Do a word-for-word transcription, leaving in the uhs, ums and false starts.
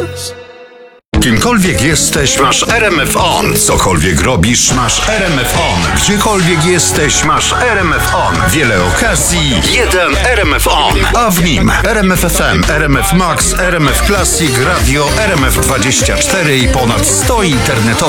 Kimkolwiek jesteś, masz R M F On. Cokolwiek robisz, masz R M F On. Gdziekolwiek jesteś, masz R M F On. Wiele okazji, jeden R M F On. A w nim R M F F M, R M F Max, R M F Classic, radio, R M F dwadzieścia cztery i ponad sto internetowych